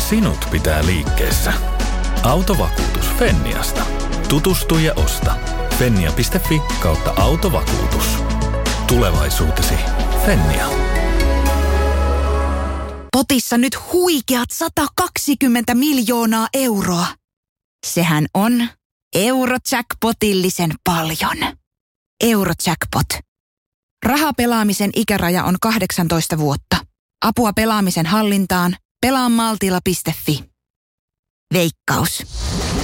sinut pitää liikkeessä? Autovakuutus Fenniasta. Tutustu ja osta. Fennia.fi/autovakuutus. Tulevaisuutesi Fennia. Potissa nyt huikeat 120 miljoonaa euroa. Sehän on Eurojackpotillisen paljon. Eurojackpot. Rahapelaamisen ikäraja on 18 vuotta. Apua pelaamisen hallintaan. Pelaa maltilla.fi. Veikkaus.